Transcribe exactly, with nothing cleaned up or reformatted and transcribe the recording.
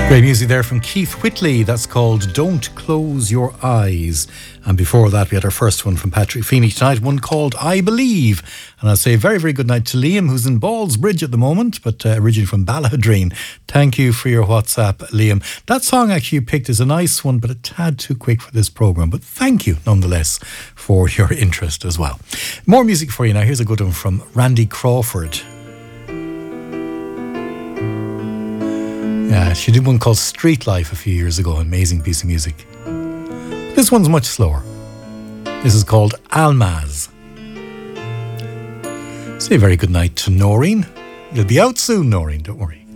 Great music there from Keith Whitley. That's called Don't Close Your Eyes. And before that, we had our first one from Patrick Feeney tonight, one called I Believe. And I'll say a very, very good night to Liam, who's in Ballsbridge at the moment, but uh, originally from Ballahadreen. Thank you for your WhatsApp, Liam. That song actually you picked is a nice one, but a tad too quick for this programme. But thank you, nonetheless, for your interest as well. More music for you now. Here's a good one from Randy Crawford. Yeah, she did one called Street Life a few years ago. Amazing piece of music. This one's much slower. This is called Almaz. Say a very good night to Noreen. You'll be out soon, Noreen, don't worry.